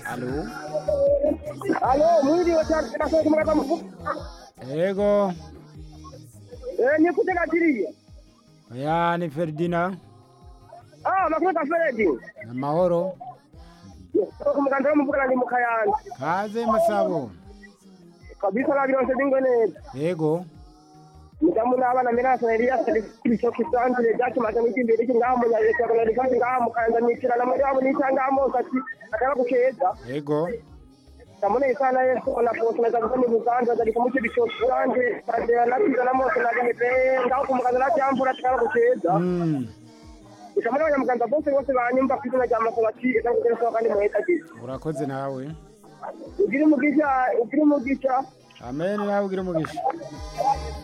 Alo. Alo, mwiriwe cyane nasohoka umuyaga muvuga. Yego. Ni kutegakiriye. Oya ni Ferdinand. Makuru ka Feredi. Amahoro. Umuganda w'umuvuga ndi mu Kayanza. Kaze Masabo. Kabisa babironse bingwe neza. Yego. Mudamu n'abana mirasa Elias cyo kisanzwe cyatumaze n'ikimbere cy'ingaho mu nyarwanda kandi kandi ngaho mu Kayanza n'ikirana muri abo n'itangamo kati akaba gukeza. Yego. Kamone sana Yesu na posta na zabuni Uganda zali kumuche bishokanje kandi anatiza na mose na gihe ngaho kumuganda na cyambura akaba gukeza. Ikamara abanyamuganda bose banyumva kwizina rya Masabati kandi kandi muheta gihe. Urakoze nawe. Ugira umugisha. Amen nawe ugira umugisha.